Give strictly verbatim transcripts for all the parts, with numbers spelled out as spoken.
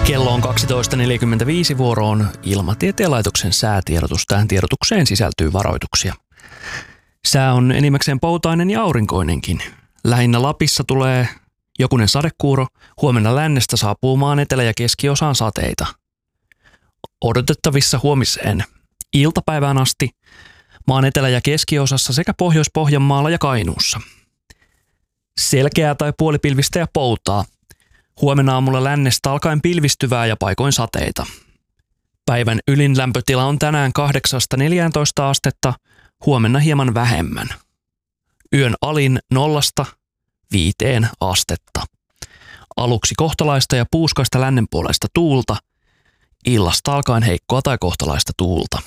Kello on kaksitoista neljäkymmentäviisi, vuoroon Ilmatieteen laitoksen säätiedotus. Tähän tiedotukseen sisältyy varoituksia. Sää on enimmäkseen poutainen ja aurinkoinenkin. Lähinnä Lapissa tulee jokunen sadekuuro. Huomenna lännestä saapuu maan etelä- ja keskiosaan sateita. Odotettavissa huomiseen iltapäivään asti maan etelä- ja keskiosassa sekä Pohjois-Pohjanmaalla ja Kainuussa. Selkeää tai puolipilvistä ja poutaa. Huomenna aamulla lännestä alkaen pilvistyvää ja paikoin sateita. Päivän ylin lämpötila on tänään kahdeksasta neljääntoista astetta, huomenna hieman vähemmän. Yön alin nollasta viiteen astetta. Aluksi kohtalaista ja puuskaista lännenpuoleista tuulta, illasta alkaen heikkoa tai kohtalaista tuulta.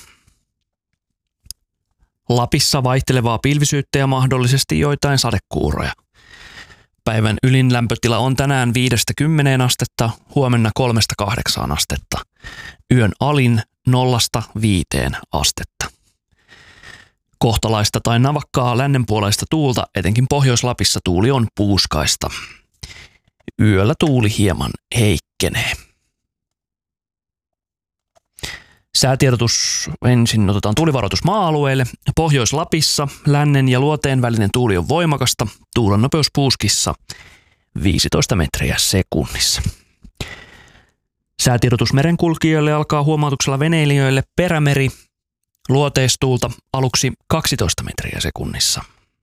Lapissa vaihtelevaa pilvisyyttä ja mahdollisesti joitain sadekuuroja. Päivän ylin lämpötila on tänään viidestä kymmeneen astetta, huomenna kolmesta kahdeksaan astetta. Yön alin nollasta viiteen astetta. Kohtalaista tai navakkaa lännenpuoleista tuulta, etenkin Pohjois-Lapissa tuuli on puuskaista. Yöllä tuuli hieman heikkenee. Säätiedotus ensin otetaan tuulivaroitus maa-alueille. Pohjois-Lapissa lännen ja luoteen välinen tuuli on voimakasta. Tuulen nopeus puuskissa viisitoista metriä sekunnissa. Säätiedotus merenkulkijoille alkaa huomautuksella veneilijöille. Perämeri luoteistuulta aluksi kaksitoista metriä sekunnissa.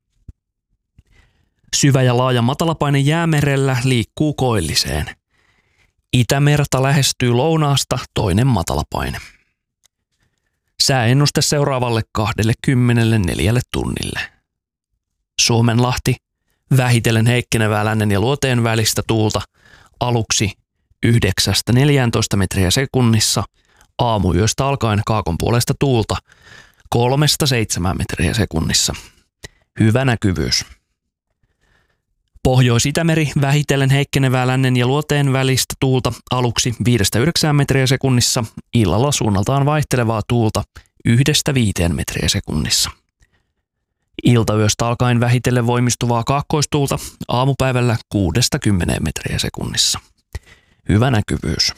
Syvä ja laaja matalapaine jäämerellä liikkuu koilliseen. Itämerta lähestyy lounaasta toinen matalapaine. Sääennuste seuraavalle kaksikymmentäneljä tunnille. Suomenlahti vähitellen heikkenevää lännen ja luoteen välistä tuulta aluksi yhdeksästä neljääntoista metriä sekunnissa, aamuyöstä alkaen kaakon puolesta tuulta kolmesta seitsemään metriä sekunnissa. Hyvä näkyvyys. Pohjois-Itämeri vähitellen heikkenevää lännen ja luoteen välistä tuulta aluksi viidestä yhdeksään metriä sekunnissa, illalla suunnaltaan vaihtelevaa tuulta yhdestä viiteen metriä sekunnissa. Iltayöstä alkaen vähitellen voimistuvaa kaakkoistuulta aamupäivällä kuudesta kymmeneen metriä sekunnissa. Hyvä näkyvyys.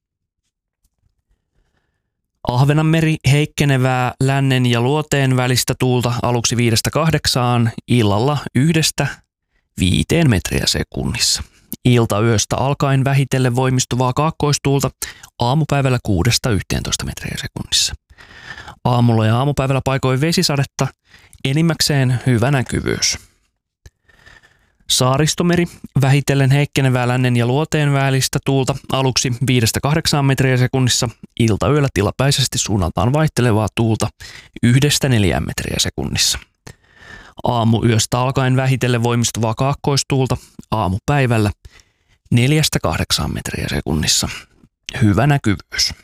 Ahvenanmeri heikkenevää lännen ja luoteen välistä tuulta aluksi viidestä kahdeksaan, illalla yhdestä viiteen metriä sekunnissa. Iltayöstä alkaen vähitellen voimistuvaa kaakkoistuulta aamupäivällä kuudesta yhteentoista metriä sekunnissa. Aamulla ja aamupäivällä paikoin vesisadetta, enimmäkseen hyvä näkyvyys. Saaristomeri vähitellen heikkenevää lännen ja luoteen välistä tuulta aluksi viidestä kahdeksaan metriä sekunnissa, iltayöllä tilapäisesti suunnaltaan vaihtelevaa tuulta yhdestä neljään metriä sekunnissa. Aamuyöstä alkaen vähitellen voimistuvaa kaakkoistuulta aamupäivällä neljästä kahdeksaan metriä sekunnissa. Hyvä näkyvyys.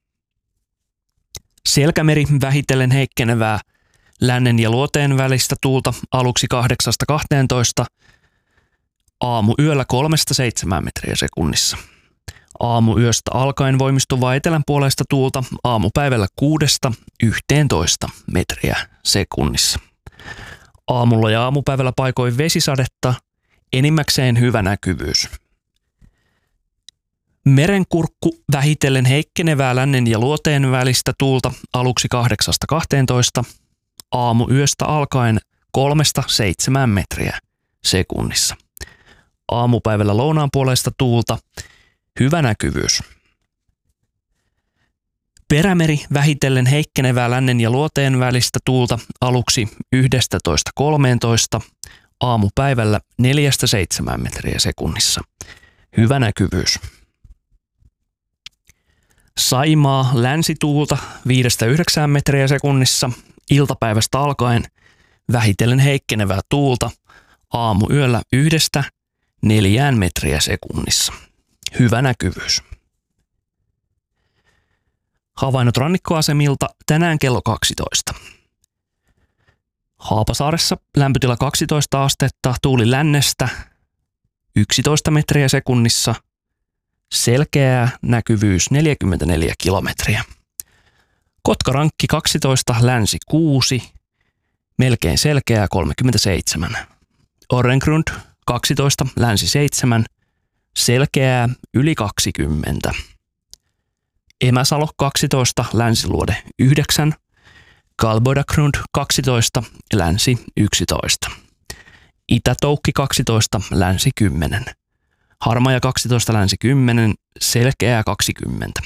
Selkämeri vähitellen heikkenevää lännen ja luoteen välistä tuulta aluksi kahdeksasta kahteentoista, aamuyöllä kolmesta seitsemään metriä sekunnissa. Aamuyöstä alkaen voimistuvaa etelänpuoleista tuulta aamupäivällä kuudesta yhteentoista metriä sekunnissa. Aamulla ja aamupäivällä paikoin vesisadetta, enimmäkseen hyvä näkyvyys. Merenkurkku vähitellen heikkenevää lännen ja luoteen välistä tuulta aluksi kahdeksasta kahteentoista, aamuyöstä alkaen kolmesta seitsemään metriä sekunnissa. Aamupäivällä lounaanpuoleista tuulta, hyvä näkyvyys. Perämeri vähitellen heikkenevää lännen ja luoteen välistä tuulta aluksi yhdestätoista kolmeentoista, aamupäivällä neljästä seitsemään metriä sekunnissa. Hyvä näkyvyys. Saimaa länsituulta viidestä yhdeksään metriä sekunnissa, iltapäivästä alkaen vähitellen heikkenevää tuulta aamuyöllä yhdestä neljään metriä sekunnissa. Hyvä näkyvyys. Havainnot rannikkoasemilta tänään kello kaksitoista. Haapasaaressa lämpötila kaksitoista astetta, tuuli lännestä yksitoista metriä sekunnissa, selkeä näkyvyys neljäkymmentäneljä kilometriä. Kotkarankki kaksitoista, länsi kuusi, melkein selkeää kolmekymmentäseitsemän. Orrengrund kaksitoista, länsi seitsemän, selkeää yli kaksikymmentä. Emäsalo kaksitoista, Länsiluode yhdeksän, Kalbodagrund kaksitoista, Länsi yksitoista, Itätoukki kaksitoista, Länsi kymmenen, Harmaja kaksitoista, Länsi kymmenen, Selkeää kaksikymmentä,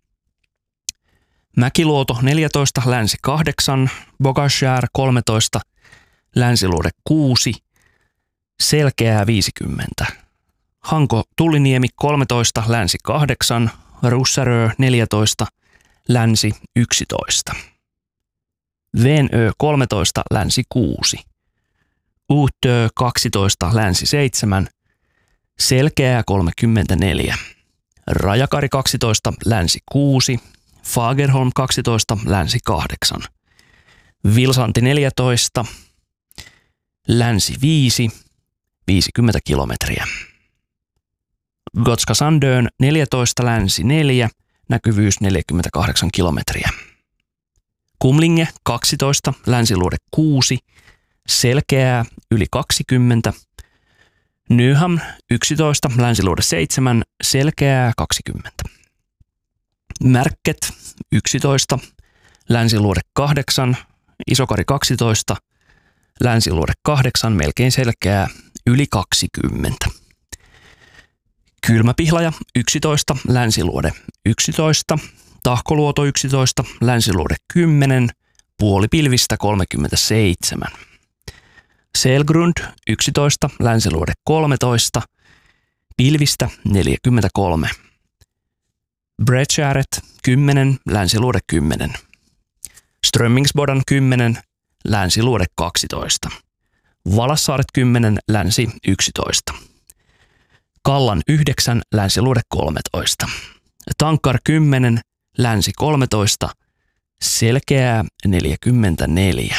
Mäkiluoto neljätoista, Länsi kahdeksan, Bogashär kolmetoista, Länsiluode kuusi, Selkeää viisikymmentä, Hanko Tulliniemi kolmetoista, Länsi kahdeksan, Russarö neljätoista, Länsi yksitoista, Venö kolmetoista, Länsi kuusi, Uhtö kaksitoista, Länsi seitsemän, Selkeää kolmekymmentäneljä, Rajakari kaksitoista, Länsi kuusi, Fagerholm kaksitoista, Länsi kahdeksan, Vilsanti neljätoista, Länsi viisi, viisikymmentä kilometriä. Gotska Sandön neljätoista, Länsi neljä, näkyvyys neljäkymmentäkahdeksan kilometriä. Kumlinge kaksitoista, Länsiluode kuusi, Selkeää yli kaksikymmentä. Nyham yksitoista, Länsiluode seitsemän, Selkeää kaksikymmentä. Märket yksitoista, Länsiluode kahdeksan, Isokari kaksitoista, Länsiluode kahdeksan, melkein Selkeää yli kaksikymmentä. Kylmäpihlaja yksitoista, Länsiluode yksitoista, Tahkoluoto yksitoista, Länsiluode kymmenen, puolipilvistä kolmekymmentäseitsemän. Selgrund yksitoista, Länsiluode kolmetoista, pilvistä neljäkymmentäkolme. Bredskäret kymmenen, Länsiluode kymmenen. Strömmingsbodan kymmenen, Länsiluode kaksitoista. Valassaaret kymmenen, Länsi yksitoista. Kallan yhdeksän, Länsiluode kolmetoista. Tankkar kymmenen, Länsi kolmetoista, Selkeää neljäkymmentäneljä.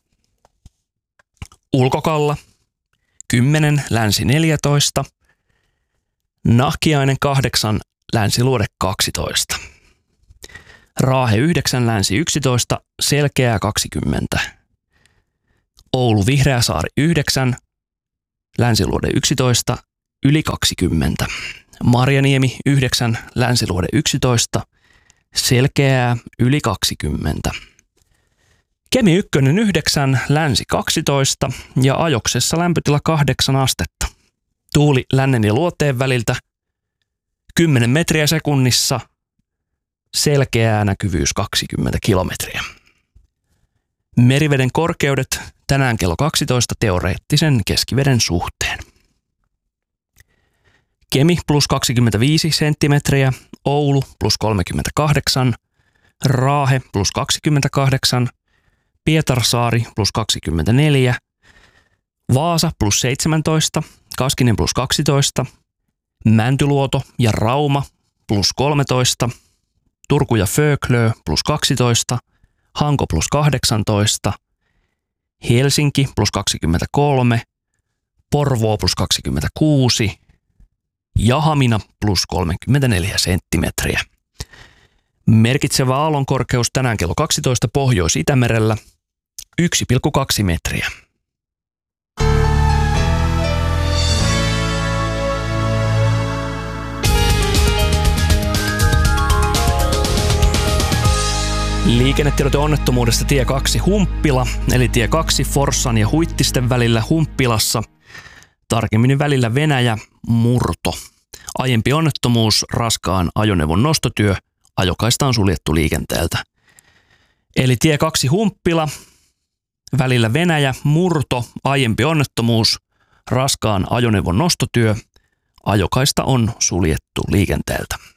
Ulkokalla kymmenen, Länsi neljätoista, Nahkiainen kahdeksan, Länsiluode kaksitoista. Raahe yhdeksän, Länsi yksitoista, Selkeää kaksikymmentä. Oulu Vihreäsaari yhdeksän, Länsiluode yksitoista, yli kaksikymmentä. Marjaniemi yhdeksän, Länsiluode yksitoista, Selkeää yli kaksikymmentä. Kemi ykkönen yhdeksän, Länsi kaksitoista ja Ajoksessa lämpötila kahdeksan astetta. Tuuli lännen ja luoteen väliltä kymmenen metriä sekunnissa, Selkeää näkyvyys kaksikymmentä kilometriä. Meriveden korkeudet tänään kello kaksitoista teoreettisen keskiveden suhteen. Kemi plus kaksikymmentäviisi senttimetriä, Oulu plus kolmekymmentäkahdeksan, Raahe plus kaksikymmentäkahdeksan, Pietarsaari plus kaksikymmentäneljä, Vaasa plus seitsemäntoista, Kaskinen plus kaksitoista, Mäntyluoto ja Rauma plus kolmetoista, Turku ja Föklö plus kaksitoista, Hanko plus kahdeksantoista, Helsinki plus kaksikymmentäkolme, Porvoo plus kaksikymmentäkuusi ja Hamina plus kolmekymmentäneljä senttimetriä. Merkitsevä aallonkorkeus tänään kello kaksitoista Pohjois-Itämerellä yksi pilkku kaksi metriä. Liikennetiedote onnettomuudesta tie kaksi Humppila, eli tie kaksi Forssan ja Huittisten välillä Humppilassa. Tarkemmin välillä Venäjä, Murto. Aiempi onnettomuus, raskaan ajoneuvon nostotyö, ajokaista on suljettu liikenteeltä. Eli tie kaksi Humppila, välillä Venäjä, Murto, aiempi onnettomuus, raskaan ajoneuvon nostotyö, ajokaista on suljettu liikenteeltä.